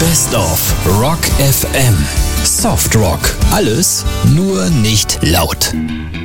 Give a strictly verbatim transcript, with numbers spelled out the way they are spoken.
Best of Rock F M. Soft Rock. Alles nur nicht laut.